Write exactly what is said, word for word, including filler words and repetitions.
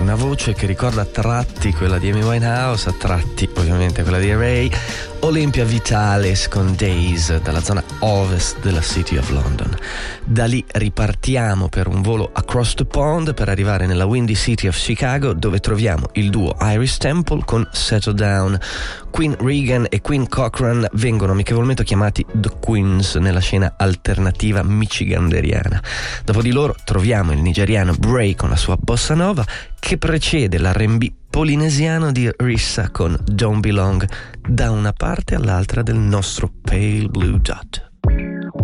una voce che ricorda a tratti quella di Amy Winehouse, a tratti ovviamente quella di Ray. Olympia Vitalis con Days, dalla zona ovest della City of London. Da lì ripartiamo per un volo across the pond per arrivare nella Windy City of Chicago, dove troviamo il duo Iris Temple con Settle Down. Queen Regan e Queen Cochran vengono amichevolmente chiamati The Queens nella scena alternativa michiganderiana. Dopo di loro troviamo il nigeriano Bray con la sua bossa nova, che precede l'R and B polinesiano di Rissa con Don't Belong, da una parte all'altra del nostro Pale Blue Dot.